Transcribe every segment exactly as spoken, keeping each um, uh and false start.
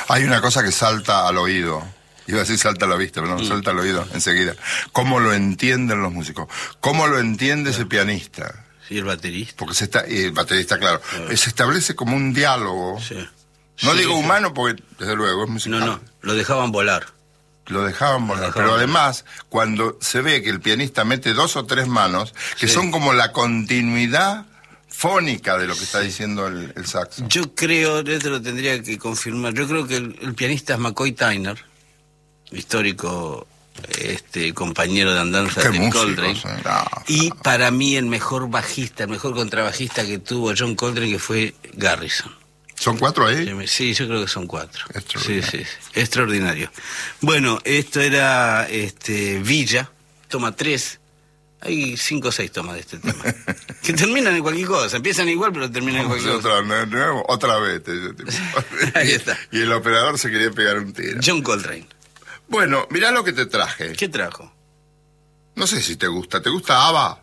Hay una cosa que salta al oído. Iba a decir salta a la vista, pero no, mm. salta al oído enseguida. ¿Cómo lo entienden los músicos? ¿Cómo lo entiende claro. ese pianista? Sí, el baterista. Porque se está, y el baterista, claro, claro, se establece como un diálogo. Sí. No sí, digo sí. humano porque, desde luego, es musical. No, no, lo dejaban volar. Lo dejaban volar, dejaban pero además, cuando se ve que el pianista mete dos o tres manos, que sí. son como la continuidad fónica de lo que sí. está diciendo el, el saxo. Yo creo, esto lo tendría que confirmar, yo creo que el, el pianista es McCoy Tyner, histórico este compañero de andanza de Coltrane, eh? no, y no. para mí el mejor bajista, el mejor contrabajista que tuvo John Coltrane, que fue Garrison. ¿Son cuatro ahí? Sí, yo creo que son cuatro. Extraordinario. Sí, sí, sí. Extraordinario. Bueno, esto era este Villa, toma tres. Hay cinco o seis tomas de este tema. Que terminan en cualquier cosa. Empiezan igual, pero terminan en cualquier otra, cosa. Nuevo, otra vez. Te, te, te. Ahí está. Y el operador se quería pegar un tiro. John Coltrane. Bueno, mirá lo que te traje. ¿Qué trajo? No sé si te gusta. ¿Te gusta ABBA?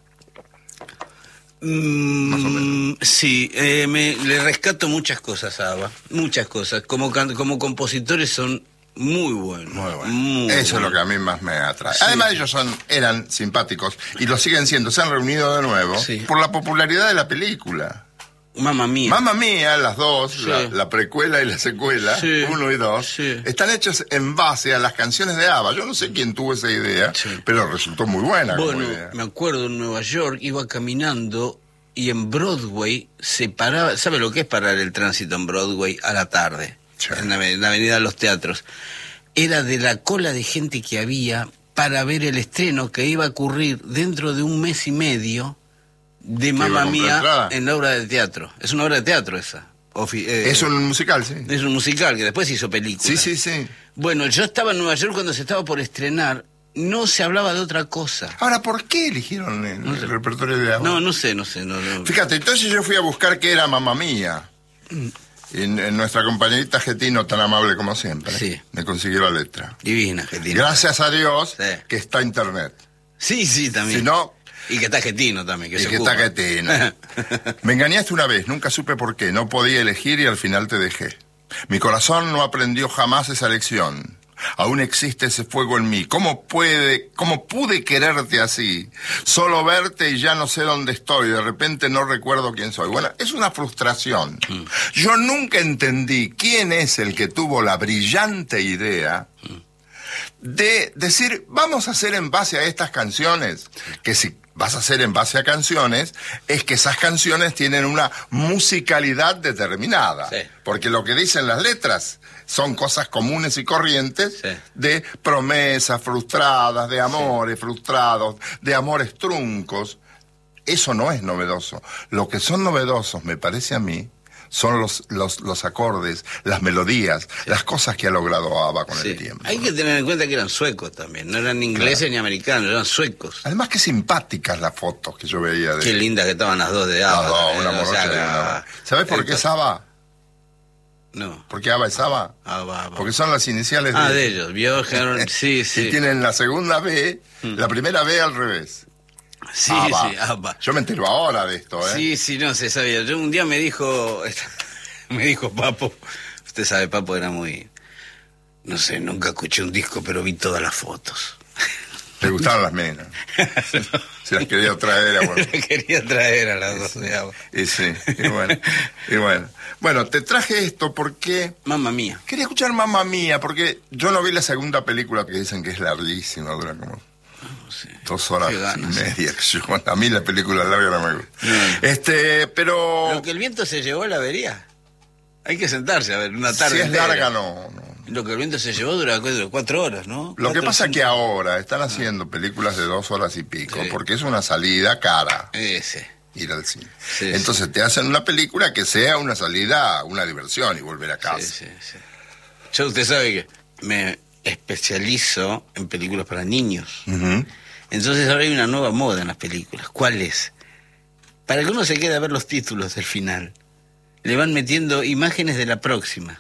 Mm, Más o menos. Sí, eh, me, le rescato muchas cosas a ABBA, muchas cosas. Como, can, como compositores son muy buenos. Muy bueno. Muy Eso bueno. es lo que a mí más me atrae. Sí. Además ellos son, eran simpáticos y lo siguen siendo. Se han reunido de nuevo Sí. por la popularidad de la película. Mamma Mía. Mamma Mía, las dos, Sí. la, la precuela y la secuela, Sí. uno y dos, Sí. están hechos en base a las canciones de ABBA. Yo no sé quién tuvo esa idea, Sí. pero resultó muy buena como Bueno, idea. me acuerdo en Nueva York, iba caminando y en Broadway se paraba, ¿sabe lo que es parar el tránsito en Broadway a la tarde? Sí. En la, en la avenida de los Teatros. Era de la cola de gente que había para ver el estreno que iba a ocurrir dentro de un mes y medio de Mamma Mía en la obra de teatro. Es una obra de teatro esa. Ofi eh, es un musical, sí. Es un musical que después hizo película. Sí, sí, sí. Bueno, yo estaba en Nueva York cuando se estaba por estrenar. No se hablaba de otra cosa. Ahora, ¿por qué eligieron el, No sé. el repertorio de ABBA? No, no sé, no sé. No, no. Fíjate, entonces yo fui a buscar qué era Mamma Mía. Y en, en nuestra compañerita Getino, tan amable como siempre, Sí. me consiguió la letra. Divina, Argentina. Gracias a Dios Sí. que está internet. Sí, sí, también. Si no, Y que está argentino también, que y se que ocupa. está Getino. Me engañaste una vez, nunca supe por qué. No podía elegir y al final te dejé. Mi corazón no aprendió jamás esa lección. Aún existe ese fuego en mí. ¿Cómo puede, cómo pude quererte así? Solo verte y ya no sé dónde estoy. De repente no recuerdo quién soy. Bueno, es una frustración. Mm. Yo nunca entendí quién es el que tuvo la brillante idea mm. de decir, vamos a hacer en base a estas canciones. Que si vas a hacer en base a canciones, es que esas canciones tienen una musicalidad determinada. Sí. Porque lo que dicen las letras son cosas comunes y corrientes, sí. de promesas frustradas, de amores sí. frustrados, de amores truncos. Eso no es novedoso. Lo que son novedosos, me parece a mí, son los, los, los acordes, las melodías, sí. las cosas que ha logrado ABBA con sí. el tiempo. Hay que tener en cuenta que eran suecos también, no eran ingleses claro. ni americanos, eran suecos. Además, qué simpáticas las fotos que yo veía de... Qué lindas que estaban las dos de ABBA. Las dos, una morocha o sea, y una... ¿Sabes por qué es ABBA? No. ¿Por qué ABBA es ABBA? ABBA, ABBA. Porque son las iniciales ah, de... de ellos, Björn, sí, sí. Y tienen la segunda B, mm. la primera B al revés. Sí, ABBA. sí, ABBA. Yo me entero ahora de esto, ¿eh? Sí, sí, no se sabía. Yo un día me dijo, me dijo Papo, usted sabe, Papo era muy, no sé, nunca escuché un disco, pero vi todas las fotos. ¿Te gustaban las menas? no. Se las quería traer a bueno. Las quería traer a las dos de ABBA. Y sí, y bueno, y bueno. Bueno, te traje esto porque... Mamma Mía. Quería escuchar Mamma Mía, porque yo no vi la segunda película que dicen que es larguísima, dura como... No sé. Dos horas ganas, y media. Sí. Yo, a mí la película larga no me gusta. Mm. Este, pero... Lo que el viento se llevó la vería. Hay que sentarse a ver una tarde. Si es entera. larga, no, no. Lo que el viento se llevó dura cuatro horas, ¿no? Lo cuatro, que pasa es cinco... que ahora están haciendo películas de dos horas y pico, sí. porque es una salida cara. Ese. Ir al cine. Sí, Entonces sí. te hacen una película que sea una salida, una diversión y volver a casa. Sí, sí, sí. Yo, usted sabe que me especializo en películas para niños. Uh-huh. Entonces ahora hay una nueva moda en las películas. ¿Cuál es? Para que uno se quede a ver los títulos del final, le van metiendo imágenes de la próxima.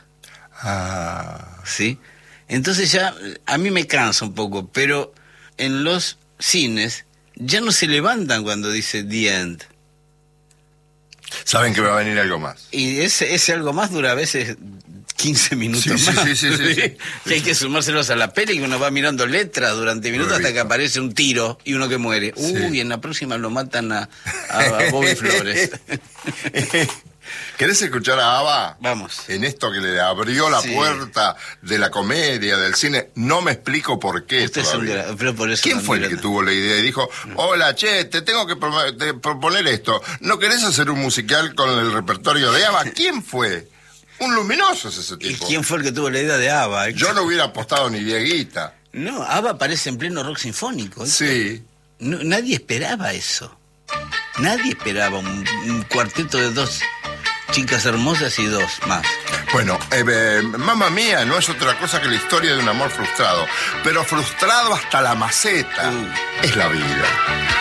Ah. ¿Sí? Entonces ya a mí me cansa un poco, pero en los cines ya no se levantan cuando dice The End. Saben que va a venir algo más. Y ese, ese algo más dura a veces quince minutos sí, más. Sí, sí, sí, sí. Que hay que sumárselos a la peli, que uno va mirando letras durante minutos hasta que aparece un tiro y uno que muere. Sí. Uy, en la próxima lo matan a, a, a Bobby Flores. ¿Querés escuchar a ABBA? Vamos. En esto que le abrió la sí. puerta de la comedia, del cine. No me explico por qué. Usted es un gra... Pero por eso ¿Quién fue el que tuvo la idea y dijo, hola, che, te tengo que pro te proponer esto? ¿No querés hacer un musical con el repertorio de ABBA? ¿Quién fue? Un luminoso es ese tipo. ¿Y quién fue el que tuvo la idea de ABBA? Yo no hubiera apostado ni Dieguita. No, ABBA aparece en pleno rock sinfónico. Sí. No, nadie esperaba eso. Nadie esperaba un, un cuarteto de dos chicas hermosas y dos más. Bueno, eh, eh, Mamma Mía no es otra cosa que la historia de un amor frustrado, pero frustrado hasta la maceta. Uh. Es la vida.